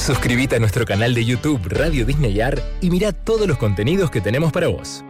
Suscríbete a nuestro canal de YouTube Radio Disneyar y mira todos los contenidos que tenemos para vos.